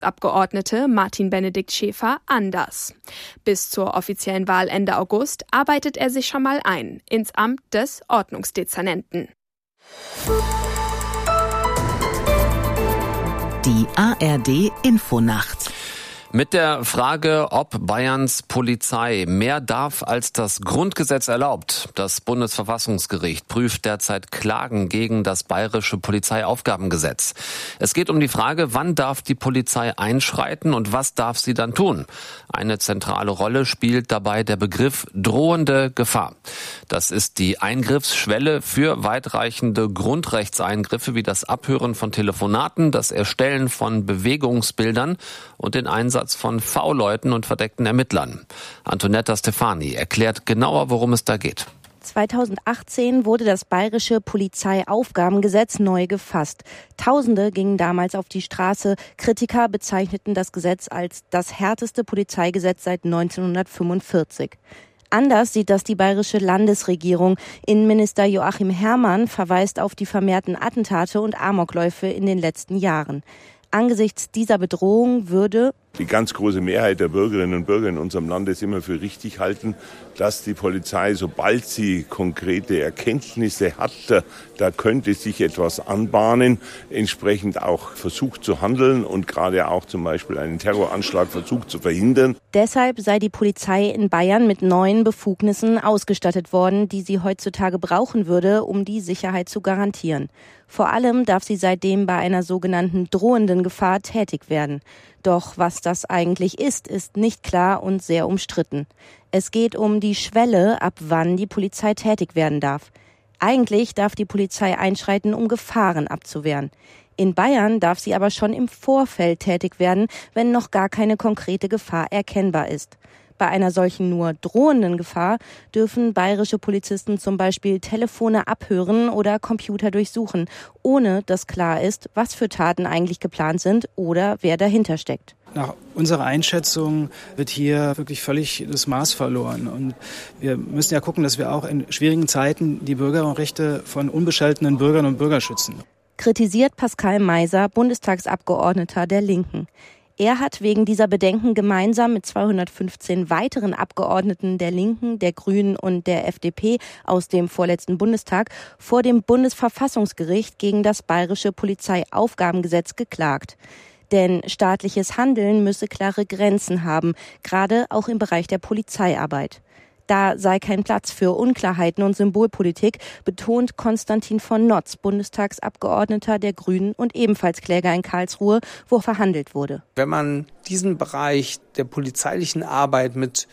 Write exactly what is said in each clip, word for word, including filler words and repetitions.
Abgeordnete Martin Benedikt Schäfer anders. Bis zur offiziellen Wahl Ende August arbeitet er sich schon mal ein ins Amt des Ordnungsdezernenten. Die A R D Infonacht. Mit der Frage, ob Bayerns Polizei mehr darf, als das Grundgesetz erlaubt. Das Bundesverfassungsgericht prüft derzeit Klagen gegen das bayerische Polizeiaufgabengesetz. Es geht um die Frage, wann darf die Polizei einschreiten und was darf sie dann tun? Eine zentrale Rolle spielt dabei der Begriff drohende Gefahr. Das ist die Eingriffsschwelle für weitreichende Grundrechtseingriffe wie das Abhören von Telefonaten, das Erstellen von Bewegungsbildern und den Einsatz von V-Leuten und verdeckten Ermittlern. Antonetta Stefani erklärt genauer, worum es da geht. zweitausendachtzehn wurde das bayerische Polizeiaufgabengesetz neu gefasst. Tausende gingen damals auf die Straße. Kritiker bezeichneten das Gesetz als das härteste Polizeigesetz seit neunzehnhundertfünfundvierzig. Anders sieht das die bayerische Landesregierung. Innenminister Joachim Herrmann verweist auf die vermehrten Attentate und Amokläufe in den letzten Jahren. Angesichts dieser Bedrohung würde die ganz große Mehrheit der Bürgerinnen und Bürger in unserem Land es immer für richtig halten, dass die Polizei, sobald sie konkrete Erkenntnisse hat, da, da könnte sich etwas anbahnen, entsprechend auch versucht zu handeln und gerade auch zum Beispiel einen Terroranschlag versucht zu verhindern. Deshalb sei die Polizei in Bayern mit neuen Befugnissen ausgestattet worden, die sie heutzutage brauchen würde, um die Sicherheit zu garantieren. Vor allem darf sie seitdem bei einer sogenannten drohenden Gefahr tätig werden. Doch was das eigentlich ist, ist nicht klar und sehr umstritten. Es geht um die Schwelle, ab wann die Polizei tätig werden darf. Eigentlich darf die Polizei einschreiten, um Gefahren abzuwehren. In Bayern darf sie aber schon im Vorfeld tätig werden, wenn noch gar keine konkrete Gefahr erkennbar ist. Bei einer solchen nur drohenden Gefahr dürfen bayerische Polizisten zum Beispiel Telefone abhören oder Computer durchsuchen, ohne dass klar ist, was für Taten eigentlich geplant sind oder wer dahinter steckt. Nach unserer Einschätzung wird hier wirklich völlig das Maß verloren. Und wir müssen ja gucken, dass wir auch in schwierigen Zeiten die Bürgerrechte von unbescholtenen Bürgerinnen und Bürgern schützen. Kritisiert Pascal Meiser, Bundestagsabgeordneter der Linken. Er hat wegen dieser Bedenken gemeinsam mit zweihundertfünfzehn weiteren Abgeordneten der Linken, der Grünen und der F D P aus dem vorletzten Bundestag vor dem Bundesverfassungsgericht gegen das bayerische Polizeiaufgabengesetz geklagt. Denn staatliches Handeln müsse klare Grenzen haben, gerade auch im Bereich der Polizeiarbeit. Da sei kein Platz für Unklarheiten und Symbolpolitik, betont Konstantin von Notz, Bundestagsabgeordneter der Grünen und ebenfalls Kläger in Karlsruhe, wo verhandelt wurde. Wenn man diesen Bereich der polizeilichen Arbeit mit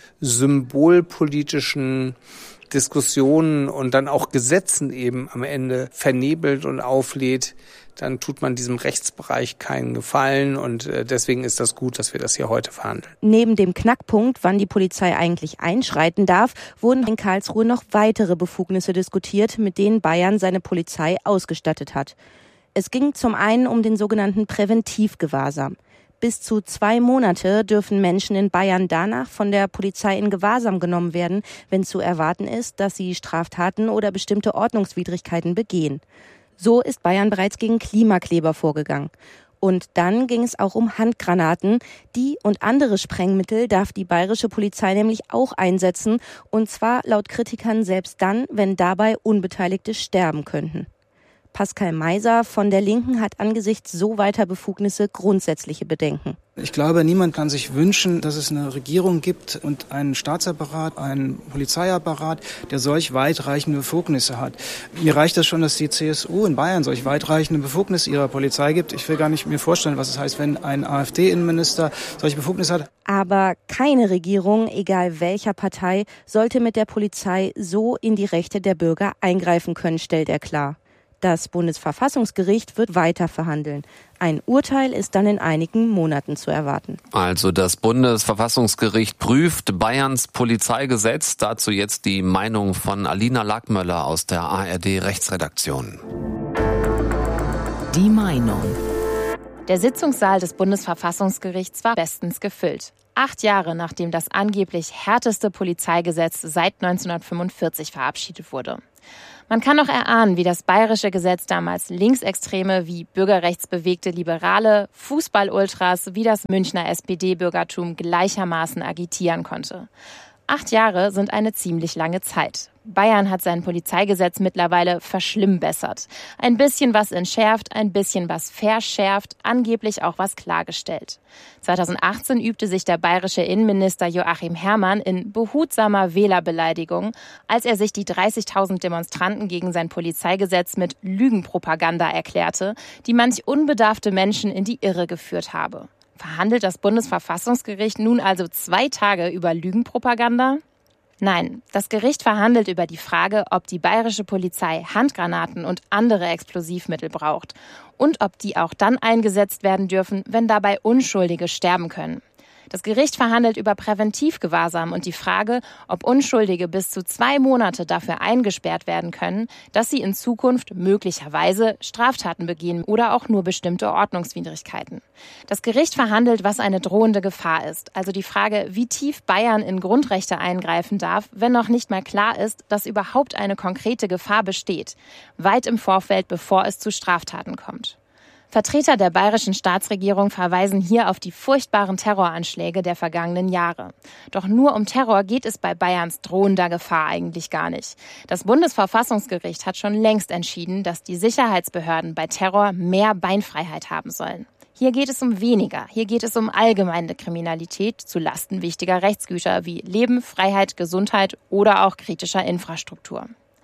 symbolpolitischen Diskussionen und dann auch Gesetzen eben am Ende vernebelt und auflädt, dann tut man diesem Rechtsbereich keinen Gefallen und deswegen ist das gut, dass wir das hier heute verhandeln. Neben dem Knackpunkt, wann die Polizei eigentlich einschreiten darf, wurden in Karlsruhe noch weitere Befugnisse diskutiert, mit denen Bayern seine Polizei ausgestattet hat. Es ging zum einen um den sogenannten Präventivgewahrsam. Bis zu zwei Monate dürfen Menschen in Bayern danach von der Polizei in Gewahrsam genommen werden, wenn zu erwarten ist, dass sie Straftaten oder bestimmte Ordnungswidrigkeiten begehen. So ist Bayern bereits gegen Klimakleber vorgegangen. Und dann ging es auch um Handgranaten. Die und andere Sprengmittel darf die bayerische Polizei nämlich auch einsetzen. Und zwar laut Kritikern selbst dann, wenn dabei Unbeteiligte sterben könnten. Pascal Meiser von der Linken hat angesichts so weiter Befugnisse grundsätzliche Bedenken. Ich glaube, niemand kann sich wünschen, dass es eine Regierung gibt und einen Staatsapparat, einen Polizeiapparat, der solch weitreichende Befugnisse hat. Mir reicht das schon, dass die C S U in Bayern solch weitreichende Befugnisse ihrer Polizei gibt. Ich will gar nicht mir vorstellen, was es heißt, wenn ein AfD-Innenminister solche Befugnisse hat. Aber keine Regierung, egal welcher Partei, sollte mit der Polizei so in die Rechte der Bürger eingreifen können, stellt er klar. Das Bundesverfassungsgericht wird weiter verhandeln. Ein Urteil ist dann in einigen Monaten zu erwarten. Also das Bundesverfassungsgericht prüft Bayerns Polizeigesetz. Dazu jetzt die Meinung von Alina Lackmöller aus der A R D-Rechtsredaktion. Die Meinung. Der Sitzungssaal des Bundesverfassungsgerichts war bestens gefüllt. Acht Jahre nachdem das angeblich härteste Polizeigesetz seit neunzehnhundertfünfundvierzig verabschiedet wurde. Man kann noch erahnen, wie das bayerische Gesetz damals Linksextreme wie bürgerrechtsbewegte Liberale, Fußball-Ultras wie das Münchner S P D-Bürgertum gleichermaßen agitieren konnte. Acht Jahre sind eine ziemlich lange Zeit. Bayern hat sein Polizeigesetz mittlerweile verschlimmbessert. Ein bisschen was entschärft, ein bisschen was verschärft, angeblich auch was klargestellt. zweitausendachtzehn übte sich der bayerische Innenminister Joachim Herrmann in behutsamer Wählerbeleidigung, als er sich die dreißigtausend Demonstranten gegen sein Polizeigesetz mit Lügenpropaganda erklärte, die manch unbedarfte Menschen in die Irre geführt habe. Verhandelt das Bundesverfassungsgericht nun also zwei Tage über Lügenpropaganda? Nein, das Gericht verhandelt über die Frage, ob die bayerische Polizei Handgranaten und andere Explosivmittel braucht und ob die auch dann eingesetzt werden dürfen, wenn dabei Unschuldige sterben können. Das Gericht verhandelt über Präventivgewahrsam und die Frage, ob Unschuldige bis zu zwei Monate dafür eingesperrt werden können, dass sie in Zukunft möglicherweise Straftaten begehen oder auch nur bestimmte Ordnungswidrigkeiten. Das Gericht verhandelt, was eine drohende Gefahr ist, also die Frage, wie tief Bayern in Grundrechte eingreifen darf, wenn noch nicht mal klar ist, dass überhaupt eine konkrete Gefahr besteht, weit im Vorfeld, bevor es zu Straftaten kommt. Vertreter der bayerischen Staatsregierung verweisen hier auf die furchtbaren Terroranschläge der vergangenen Jahre. Doch nur um Terror geht es bei Bayerns drohender Gefahr eigentlich gar nicht. Das Bundesverfassungsgericht hat schon längst entschieden, dass die Sicherheitsbehörden bei Terror mehr Beinfreiheit haben sollen. Hier geht es um weniger. Hier geht es um allgemeine Kriminalität zu Lasten wichtiger Rechtsgüter wie Leben, Freiheit, Gesundheit oder auch kritischer Infrastruktur.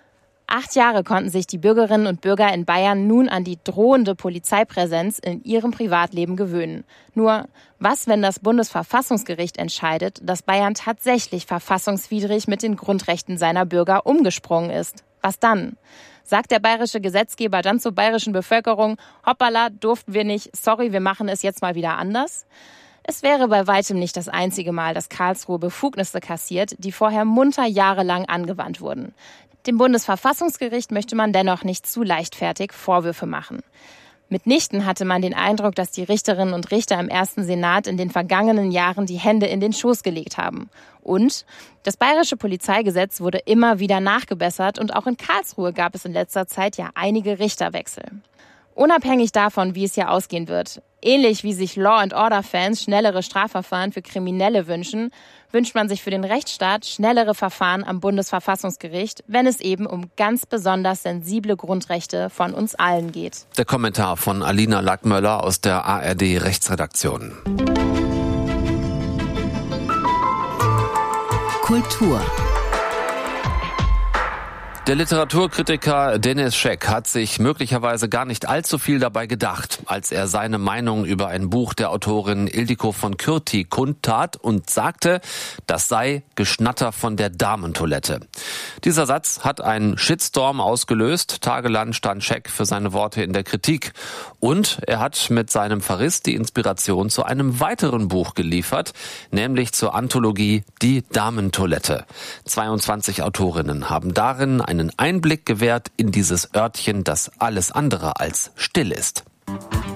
Acht Jahre konnten sich die Bürgerinnen und Bürger in Bayern nun an die drohende Polizeipräsenz in ihrem Privatleben gewöhnen. Nur, was, wenn das Bundesverfassungsgericht entscheidet, dass Bayern tatsächlich verfassungswidrig mit den Grundrechten seiner Bürger umgesprungen ist? Was dann? Sagt der bayerische Gesetzgeber dann zur bayerischen Bevölkerung, hoppala, durften wir nicht, sorry, wir machen es jetzt mal wieder anders? Es wäre bei weitem nicht das einzige Mal, dass Karlsruhe Befugnisse kassiert, die vorher munter jahrelang angewandt wurden. Dem Bundesverfassungsgericht möchte man dennoch nicht zu leichtfertig Vorwürfe machen. Mitnichten hatte man den Eindruck, dass die Richterinnen und Richter im ersten Senat in den vergangenen Jahren die Hände in den Schoß gelegt haben. Und das bayerische Polizeigesetz wurde immer wieder nachgebessert und auch in Karlsruhe gab es in letzter Zeit ja einige Richterwechsel. Unabhängig davon, wie es hier ausgehen wird, ähnlich wie sich Law-and-Order-Fans schnellere Strafverfahren für Kriminelle wünschen, wünscht man sich für den Rechtsstaat schnellere Verfahren am Bundesverfassungsgericht, wenn es eben um ganz besonders sensible Grundrechte von uns allen geht. Der Kommentar von Alina Lackmöller aus der A R D Rechtsredaktion. Kultur. Der Literaturkritiker Denis Scheck hat sich möglicherweise gar nicht allzu viel dabei gedacht, als er seine Meinung über ein Buch der Autorin Ildiko von Kürti kundtat und sagte, das sei Geschnatter von der Damentoilette. Dieser Satz hat einen Shitstorm ausgelöst. Tagelang stand Scheck für seine Worte in der Kritik. Und er hat mit seinem Verriss die Inspiration zu einem weiteren Buch geliefert, nämlich zur Anthologie Die Damentoilette. zweiundzwanzig Autorinnen haben darin einen Einblick gewährt in dieses Örtchen, das alles andere als still ist.